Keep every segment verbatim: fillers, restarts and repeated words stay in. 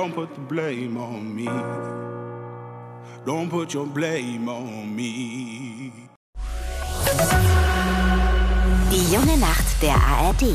don't put the blame on me. Don't put your blame on me. Die junge Nacht der A R D.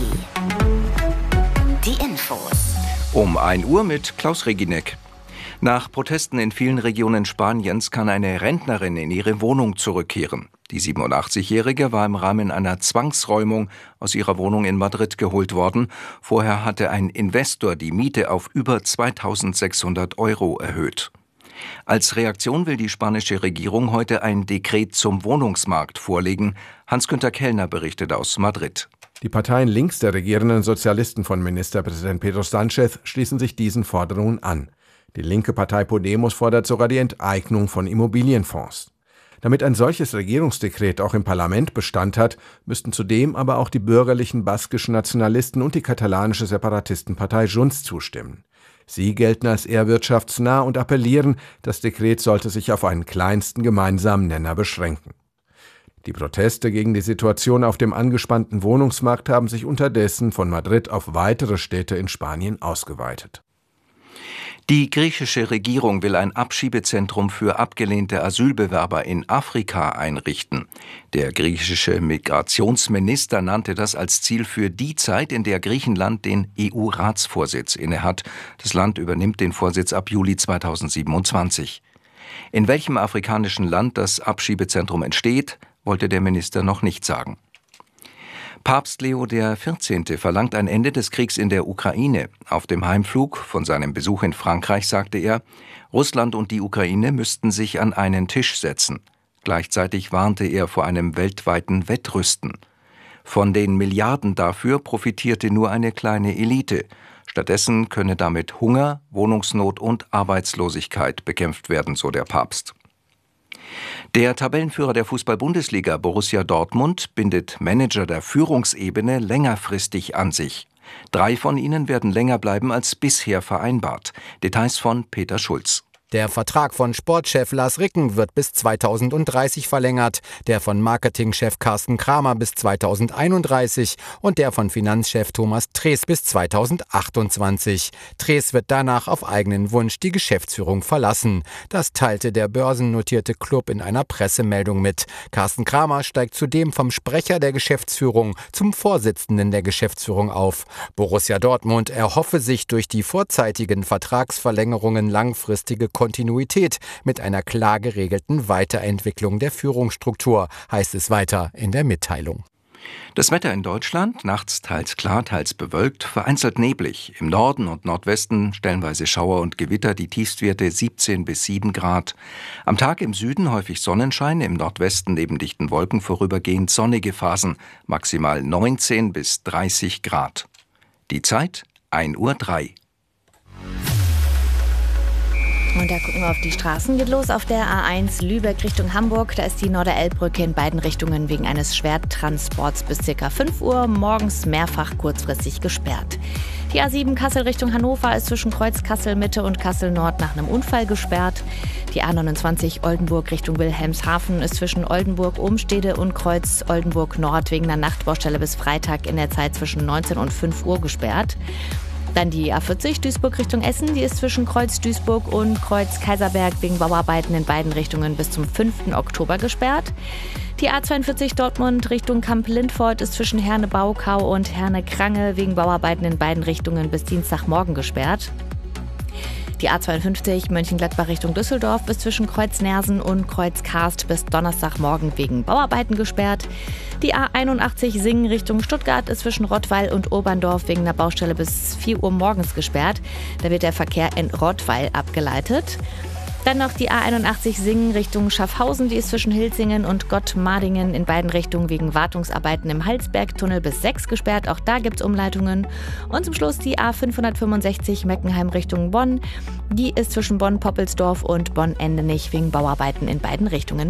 Die Infos. Um ein Uhr mit Klaus Reginek. Nach Protesten in vielen Regionen Spaniens kann eine Rentnerin in ihre Wohnung zurückkehren. Die siebenundachtzigjährige war im Rahmen einer Zwangsräumung aus ihrer Wohnung in Madrid geholt worden. Vorher hatte ein Investor die Miete auf über zweitausendsechshundert Euro erhöht. Als Reaktion will die spanische Regierung heute ein Dekret zum Wohnungsmarkt vorlegen. Hans-Günther Kellner berichtet aus Madrid. Die Parteien links der regierenden Sozialisten von Ministerpräsident Pedro Sánchez schließen sich diesen Forderungen an. Die linke Partei Podemos fordert sogar die Enteignung von Immobilienfonds. Damit ein solches Regierungsdekret auch im Parlament Bestand hat, müssten zudem aber auch die bürgerlichen baskischen Nationalisten und die katalanische Separatistenpartei Junts zustimmen. Sie gelten als eher wirtschaftsnah und appellieren, das Dekret sollte sich auf einen kleinsten gemeinsamen Nenner beschränken. Die Proteste gegen die Situation auf dem angespannten Wohnungsmarkt haben sich unterdessen von Madrid auf weitere Städte in Spanien ausgeweitet. Die griechische Regierung will ein Abschiebezentrum für abgelehnte Asylbewerber in Afrika einrichten. Der griechische Migrationsminister nannte das als Ziel für die Zeit, in der Griechenland den E U-Ratsvorsitz innehat. Das Land übernimmt den Vorsitz ab Juli zweitausendsiebenundzwanzig. In welchem afrikanischen Land das Abschiebezentrum entsteht, wollte der Minister noch nicht sagen. Papst Leo der vierzehnte verlangt ein Ende des Kriegs in der Ukraine. Auf dem Heimflug von seinem Besuch in Frankreich sagte er, Russland und die Ukraine müssten sich an einen Tisch setzen. Gleichzeitig warnte er vor einem weltweiten Wettrüsten. Von den Milliarden dafür profitierte nur eine kleine Elite. Stattdessen könne damit Hunger, Wohnungsnot und Arbeitslosigkeit bekämpft werden, so der Papst. Der Tabellenführer der Fußball-Bundesliga Borussia Dortmund bindet Manager der Führungsebene längerfristig an sich. Drei von ihnen werden länger bleiben als bisher vereinbart. Details von Peter Schulz. Der Vertrag von Sportchef Lars Ricken wird bis zweitausenddreißig verlängert, der von Marketingchef Carsten Kramer bis zweitausendeinunddreißig und der von Finanzchef Thomas Trees bis zweitausendachtundzwanzig. Trees wird danach auf eigenen Wunsch die Geschäftsführung verlassen. Das teilte der börsennotierte Club in einer Pressemeldung mit. Carsten Kramer steigt zudem vom Sprecher der Geschäftsführung zum Vorsitzenden der Geschäftsführung auf. Borussia Dortmund erhoffe sich durch die vorzeitigen Vertragsverlängerungen langfristige Kontinuität mit einer klar geregelten Weiterentwicklung der Führungsstruktur, heißt es weiter in der Mitteilung. Das Wetter in Deutschland, nachts teils klar, teils bewölkt, vereinzelt neblig. Im Norden und Nordwesten stellenweise Schauer und Gewitter, die Tiefstwerte siebzehn bis sieben Grad. Am Tag im Süden häufig Sonnenschein, im Nordwesten neben dichten Wolken vorübergehend sonnige Phasen, maximal neunzehn bis dreißig Grad. Die Zeit ein Uhr drei. Und da gucken wir auf die Straßen. Geht los auf der A eins Lübeck Richtung Hamburg. Da ist die Norderelbbrücke in beiden Richtungen wegen eines Schwertransports bis ca. fünf Uhr morgens mehrfach kurzfristig gesperrt. Die A sieben Kassel Richtung Hannover ist zwischen Kreuz Kassel Mitte und Kassel Nord nach einem Unfall gesperrt. Die A neunundzwanzig Oldenburg Richtung Wilhelmshaven ist zwischen Oldenburg Umstede und Kreuz Oldenburg Nord wegen einer Nachtbaustelle bis Freitag in der Zeit zwischen neunzehn und fünf Uhr gesperrt. Dann die A vierzig Duisburg Richtung Essen, die ist zwischen Kreuz Duisburg und Kreuz Kaiserberg wegen Bauarbeiten in beiden Richtungen bis zum fünften Oktober gesperrt. Die A zweiundvierzig Dortmund Richtung Kamp-Lindfort ist zwischen Herne-Baukau und Herne-Krange wegen Bauarbeiten in beiden Richtungen bis Dienstagmorgen gesperrt. Die A zweiundfünfzig Mönchengladbach Richtung Düsseldorf ist zwischen Kreuz Nersen und Kreuz Karst bis Donnerstagmorgen wegen Bauarbeiten gesperrt. Die A einundachtzig Singen Richtung Stuttgart ist zwischen Rottweil und Oberndorf wegen einer Baustelle bis vier Uhr morgens gesperrt. Da wird der Verkehr in Rottweil abgeleitet. Dann noch die A einundachtzig Singen Richtung Schaffhausen, die ist zwischen Hilzingen und Gottmardingen in beiden Richtungen wegen Wartungsarbeiten im Halsbergtunnel bis sechs gesperrt. Auch da gibt es Umleitungen. Und zum Schluss die A fünfhundertfünfundsechzig Meckenheim Richtung Bonn. Die ist zwischen Bonn-Poppelsdorf und Bonn-Endenich wegen Bauarbeiten in beiden Richtungen